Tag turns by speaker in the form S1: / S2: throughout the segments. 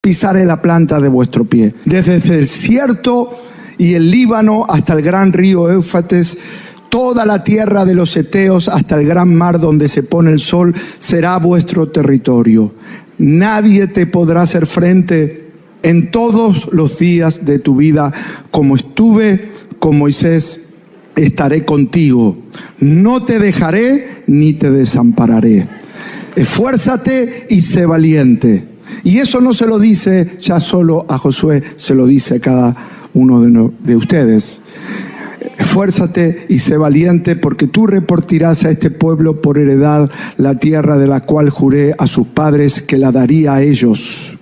S1: pisaré la planta de vuestro pie. Desde el desierto y el Líbano hasta el gran río Éufrates, toda la tierra de los heteos hasta el gran mar donde se pone el sol, será vuestro territorio. Nadie te podrá hacer frente en todos los días de tu vida. Como estuve con Moisés, estaré contigo. No te dejaré ni te desampararé. Esfuérzate y sé valiente. Y eso no se lo dice ya solo a Josué, se lo dice a cada uno de ustedes. Esfuérzate y sé valiente, porque tú repartirás a este pueblo por heredad la tierra de la cual juré a sus padres que la daría a ellos.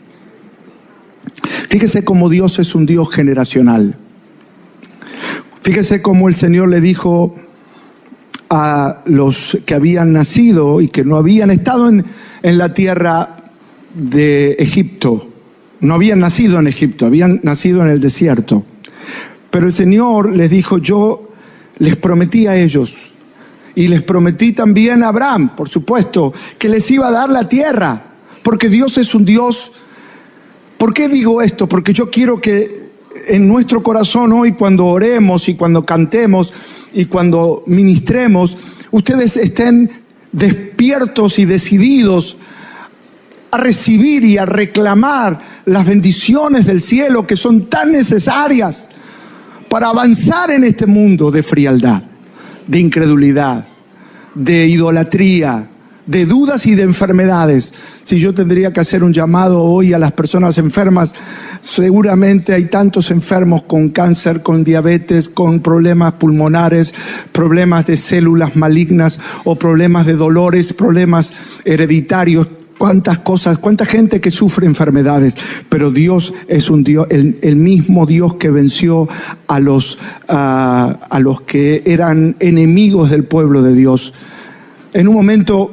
S1: Fíjese cómo Dios es un Dios generacional. Fíjese cómo el Señor le dijo a los que habían nacido y que no habían estado en la tierra de Egipto. No habían nacido en Egipto, habían nacido en el desierto. Pero el Señor les dijo: yo les prometí a ellos, y les prometí también a Abraham, por supuesto, que les iba a dar la tierra, porque Dios es un Dios. ¿Por qué digo esto? Porque yo quiero que en nuestro corazón hoy, cuando oremos y cuando cantemos y cuando ministremos, ustedes estén despiertos y decididos a recibir y a reclamar las bendiciones del cielo, que son tan necesarias para avanzar en este mundo de frialdad, de incredulidad, de idolatría, de dudas y de enfermedades. Si yo tendría que hacer un llamado hoy a las personas enfermas, seguramente hay tantos enfermos con cáncer, con diabetes, con problemas pulmonares, problemas de células malignas o problemas de dolores, problemas hereditarios. Cuántas cosas, cuánta gente que sufre enfermedades, pero Dios es un Dios, el mismo Dios que venció a los que eran enemigos del pueblo de Dios. En un momento,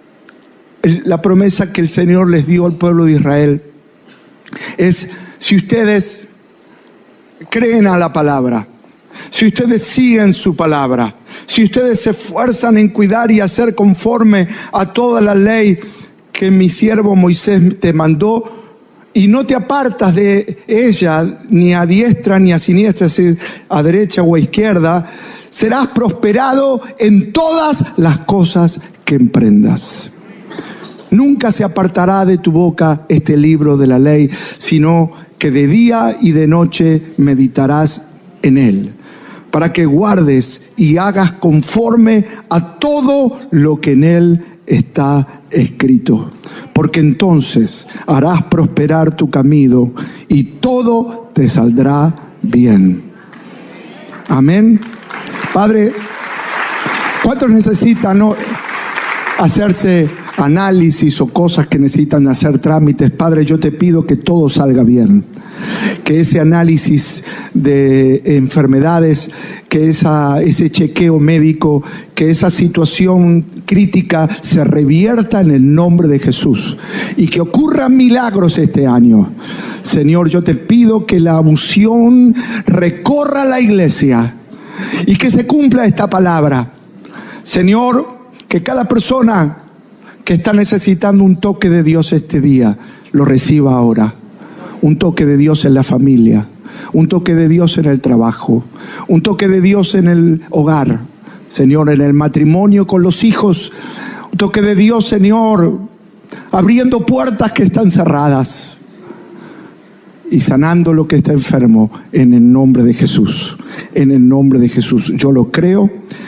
S1: la promesa que el Señor les dio al pueblo de Israel es: si ustedes creen a la palabra, si ustedes siguen su palabra, si ustedes se esfuerzan en cuidar y hacer conforme a toda la ley que mi siervo Moisés te mandó, y no te apartas de ella ni a diestra ni a siniestra, es decir, a derecha o a izquierda, serás prosperado en todas las cosas que emprendas. Nunca se apartará de tu boca este libro de la ley, sino que de día y de noche meditarás en él, para que guardes y hagas conforme a todo lo que en él está escrito, porque entonces harás prosperar tu camino y todo te saldrá bien. Amén. Padre, ¿cuántos necesitan hacerse análisis o cosas que necesitan hacer trámites? Padre, yo te pido que todo salga bien, que ese análisis de enfermedades, que ese chequeo médico, que esa situación crítica se revierta en el nombre de Jesús, y que ocurran milagros este año. Señor, yo te pido que la unción recorra la iglesia y que se cumpla esta palabra. Señor, que cada persona que está necesitando un toque de Dios este día lo reciba ahora. Un toque de Dios en la familia, un toque de Dios en el trabajo, un toque de Dios en el hogar, Señor, en el matrimonio con los hijos, un toque de Dios, Señor, abriendo puertas que están cerradas y sanando lo que está enfermo, en el nombre de Jesús. En el nombre de Jesús, yo lo creo,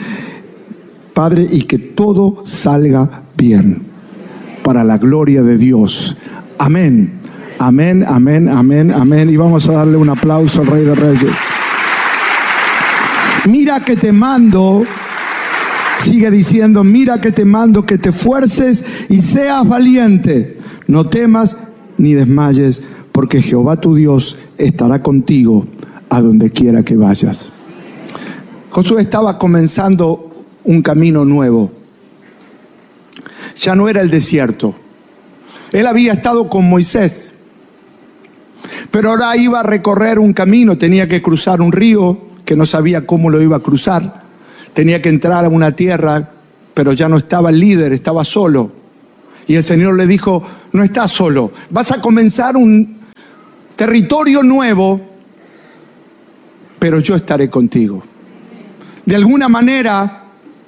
S1: Padre, y que todo salga bien para la gloria de Dios. Amén. Amén, amén, amén, amén. Y vamos a darle un aplauso al Rey de Reyes. Mira que te mando, sigue diciendo, mira que te mando que te esfuerces y seas valiente. No temas ni desmayes, porque Jehová tu Dios estará contigo a donde quiera que vayas. Josué estaba comenzando un camino nuevo. Ya no era el desierto. Él había estado con Moisés, pero ahora iba a recorrer un camino. Tenía que cruzar un río que no sabía cómo lo iba a cruzar. Tenía que entrar a una tierra, pero ya no estaba el líder, estaba solo. Y el Señor le dijo: no estás solo, vas a comenzar un territorio nuevo, pero yo estaré contigo. De alguna manera,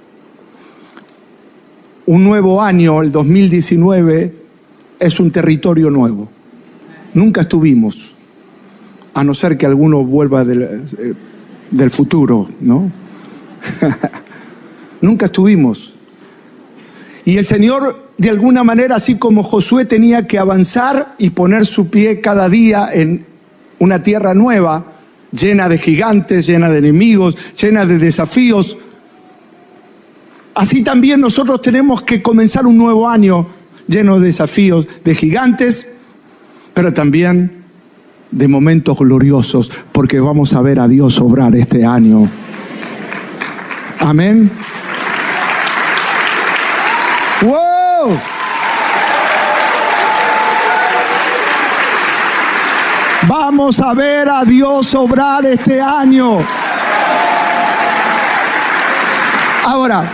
S1: un nuevo año, el 2019, es un territorio nuevo. Nunca estuvimos, a no ser que alguno vuelva del futuro, ¿no? Nunca estuvimos. Y el Señor, de alguna manera, así como Josué tenía que avanzar y poner su pie cada día en una tierra nueva, llena de gigantes, llena de enemigos, llena de desafíos, así también nosotros tenemos que comenzar un nuevo año lleno de desafíos, de gigantes, pero también de momentos gloriosos, porque vamos a ver a Dios obrar este año. Amén. ¡Wow! Vamos a ver a Dios obrar este año. Ahora,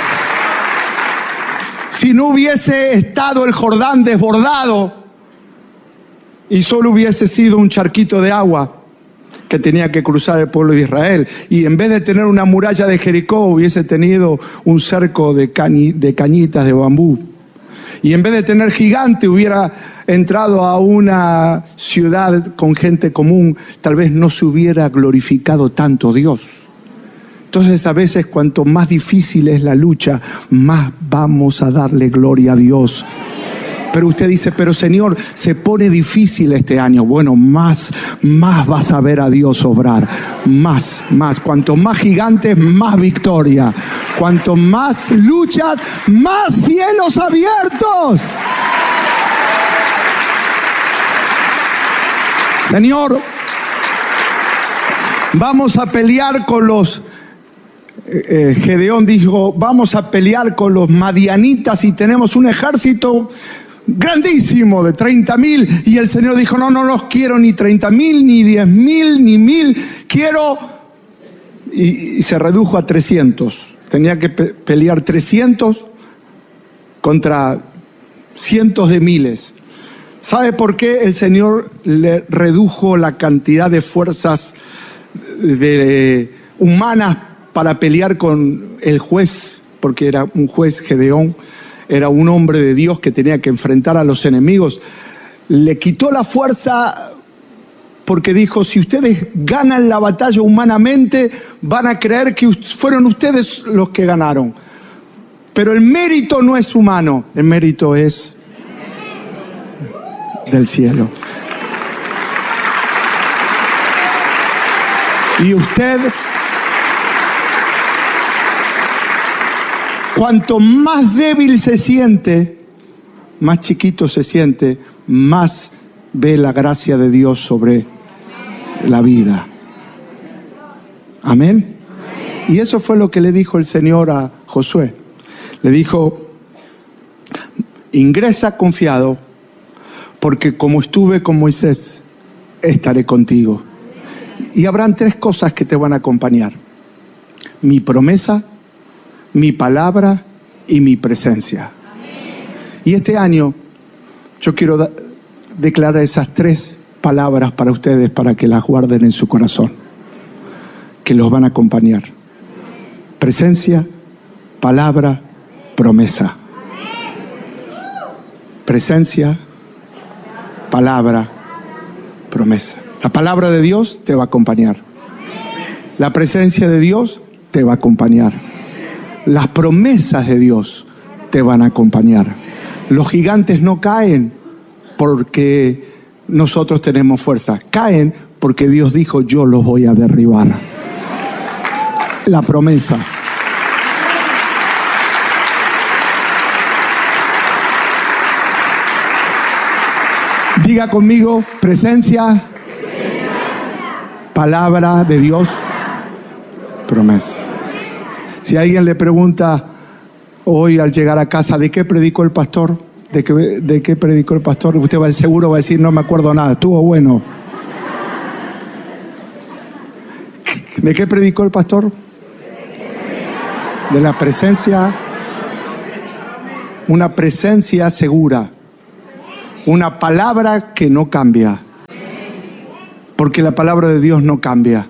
S1: si no hubiese estado el Jordán desbordado y solo hubiese sido un charquito de agua que tenía que cruzar el pueblo de Israel, y en vez de tener una muralla de Jericó hubiese tenido un cerco de cañitas de bambú, y en vez de tener gigante hubiera entrado a una ciudad con gente común, tal vez no se hubiera glorificado tanto Dios. Entonces, a veces, cuanto más difícil es la lucha, más vamos a darle gloria a Dios. Pero usted dice, pero Señor, se pone difícil este año. Bueno, más vas a ver a Dios obrar. Más. Cuanto más gigantes, más victoria. Cuanto más luchas, más cielos abiertos. Señor, vamos a pelear con los... Gedeón dijo, vamos a pelear con los madianitas y tenemos un ejército grandísimo de 30,000. Y el Señor dijo, no quiero ni 30,000, ni 10,000, ni 1,000. Quiero... Y se redujo a 300. Tenía que pelear 300 contra cientos de miles. ¿Sabe por qué el Señor le redujo la cantidad de fuerzas humanas para pelear con el juez? Porque era un juez, Gedeón, era un hombre de Dios que tenía que enfrentar a los enemigos. Le quitó la fuerza porque dijo, si ustedes ganan la batalla humanamente, van a creer que fueron ustedes los que ganaron. Pero el mérito no es humano, el mérito es del cielo. Y usted, cuanto más débil se siente, más chiquito se siente, más ve la gracia de Dios sobre la vida. Amén. Y eso fue lo que le dijo el Señor a Josué. Le dijo, ingresa confiado, porque como estuve con Moisés, estaré contigo. Y habrán 3 cosas que te van a acompañar: mi promesa, mi palabra y mi presencia. Y este año yo quiero declarar esas 3 palabras para ustedes, para que las guarden en su corazón, que los van a acompañar: presencia, palabra, promesa. Presencia, palabra, promesa. La palabra de Dios te va a acompañar. La presencia de Dios te va a acompañar. Las promesas de Dios te van a acompañar. Los gigantes no caen porque nosotros tenemos fuerza. Caen porque Dios dijo, yo los voy a derribar. La promesa. Diga conmigo, presencia, palabra de Dios, promesa. Si alguien le pregunta hoy al llegar a casa, ¿de qué predicó el pastor? ¿De qué predicó el pastor? Usted seguro va a decir, no me acuerdo nada, estuvo bueno. ¿De qué predicó el pastor? De la presencia, una presencia segura, una palabra que no cambia, porque la palabra de Dios no cambia.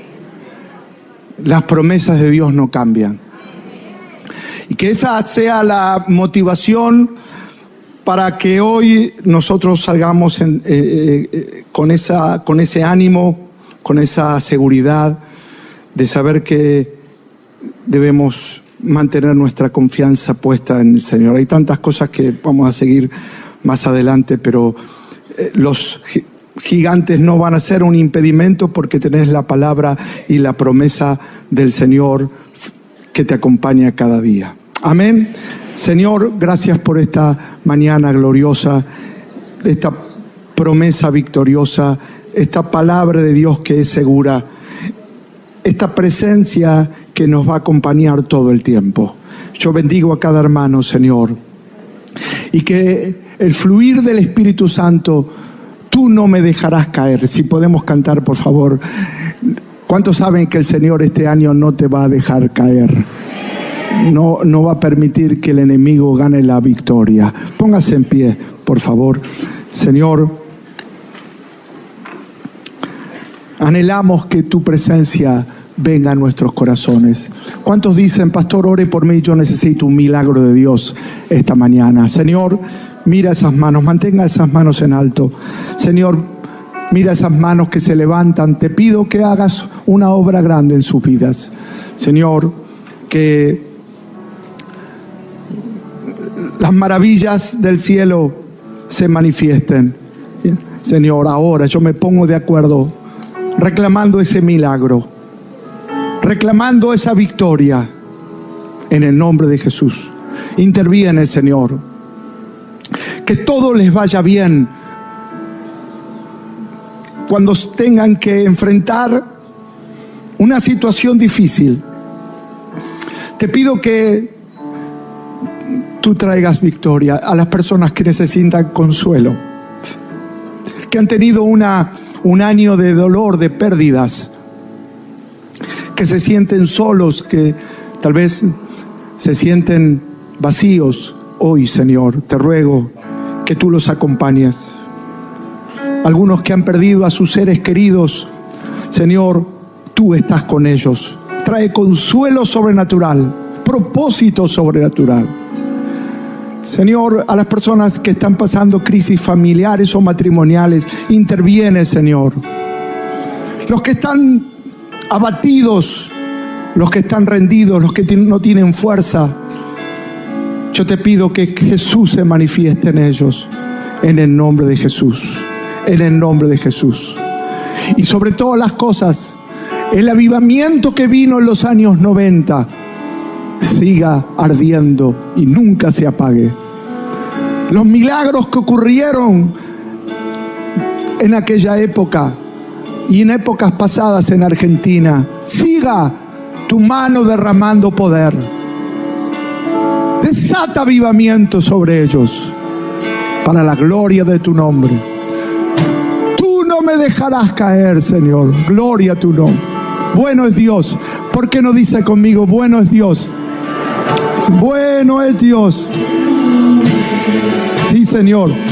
S1: Las promesas de Dios no cambian. Y que esa sea la motivación para que hoy nosotros salgamos con ese ánimo, con esa seguridad de saber que debemos mantener nuestra confianza puesta en el Señor. Hay tantas cosas que vamos a seguir más adelante, pero los gigantes no van a ser un impedimento porque tenés la palabra y la promesa del Señor que te acompaña cada día. Amén. Señor, gracias por esta mañana gloriosa, esta promesa victoriosa, esta palabra de Dios que es segura, esta presencia que nos va a acompañar todo el tiempo. Yo bendigo a cada hermano, Señor, y que el fluir del Espíritu Santo, tú no me dejarás caer. Si podemos cantar, por favor. ¿Cuántos saben que el Señor este año no te va a dejar caer? No va a permitir que el enemigo gane la victoria. Póngase en pie, por favor. Señor, anhelamos que tu presencia venga a nuestros corazones. ¿Cuántos dicen, pastor, ore por mí, yo necesito un milagro de Dios esta mañana? Señor, mira esas manos, mantenga esas manos en alto. Señor, mira esas manos que se levantan. Te pido que hagas una obra grande en sus vidas. Señor, que las maravillas del cielo se manifiesten. Señor, ahora yo me pongo de acuerdo, reclamando ese milagro, reclamando esa victoria, en el nombre de Jesús. Interviene, Señor. Que todo les vaya bien cuando tengan que enfrentar una situación difícil. Te pido que tú traigas victoria a las personas que necesitan consuelo, que han tenido un año de dolor, de pérdidas, que se sienten solos, que tal vez se sienten vacíos. Hoy, Señor, te ruego que tú los acompañes. Algunos que han perdido a sus seres queridos, Señor, tú estás con ellos. Trae consuelo sobrenatural, propósito sobrenatural. Señor, a las personas que están pasando crisis familiares o matrimoniales, interviene, Señor. Los que están abatidos, los que están rendidos, los que no tienen fuerza, yo te pido que Jesús se manifieste en ellos, en el nombre de Jesús, en el nombre de Jesús. Y sobre todas las cosas, el avivamiento que vino en los años 90 siga ardiendo y nunca se apague. Los milagros que ocurrieron en aquella época y en épocas pasadas en Argentina, siga tu mano derramando poder. Desata avivamiento sobre ellos para la gloria de tu nombre. Tú no me dejarás caer, Señor. Gloria a tu nombre. Bueno es Dios. ¿Por qué no dice conmigo, bueno es Dios? Bueno es Dios. Sí, Señor.